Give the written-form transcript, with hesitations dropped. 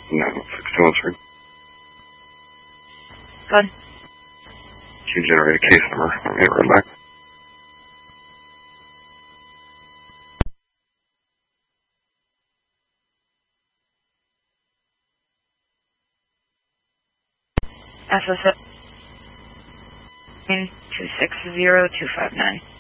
No, 6213. Go ahead. Can you generate a case number? I'll get right back. SSO 260259.